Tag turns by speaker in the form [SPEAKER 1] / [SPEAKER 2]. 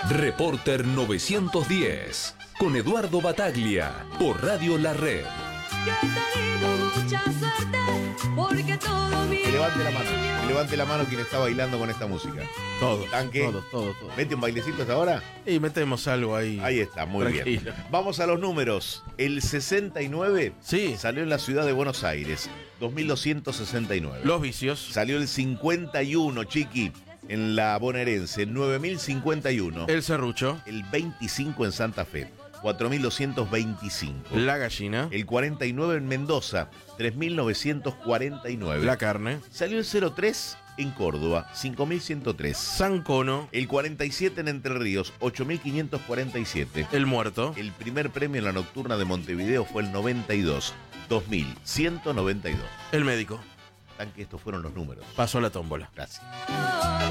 [SPEAKER 1] Reporter 910 con Eduardo Bataglia por Radio La Red.
[SPEAKER 2] Yo he tenido mucha suerte porque todo mi...
[SPEAKER 3] Que levante la mano quien está bailando con esta música.
[SPEAKER 4] Todos,
[SPEAKER 3] ¿Tanque?
[SPEAKER 4] todos.
[SPEAKER 3] ¿Mete un bailecito hasta ahora?
[SPEAKER 4] Y metemos algo ahí.
[SPEAKER 3] Ahí está, muy
[SPEAKER 4] Tranquilo.
[SPEAKER 3] bien. Vamos a los números. El 69
[SPEAKER 4] Sí.
[SPEAKER 3] salió en la ciudad de Buenos Aires, 2269.
[SPEAKER 4] Los vicios.
[SPEAKER 3] Salió el 51, Chiqui, en la bonaerense, 9051.
[SPEAKER 4] El serrucho.
[SPEAKER 3] El 25 en Santa Fe, 4225.
[SPEAKER 4] La gallina.
[SPEAKER 3] El 49 en Mendoza, 3949.
[SPEAKER 4] La carne.
[SPEAKER 3] Salió el 03 en Córdoba, 5103.
[SPEAKER 4] Sancono.
[SPEAKER 3] El 47 en Entre Ríos, 8547.
[SPEAKER 4] El muerto.
[SPEAKER 3] El primer premio en la nocturna de Montevideo fue el 92, 2192.
[SPEAKER 4] El médico.
[SPEAKER 3] Tanque, estos fueron los números.
[SPEAKER 4] Pasó la tómbola.
[SPEAKER 3] Gracias.
[SPEAKER 2] Oh,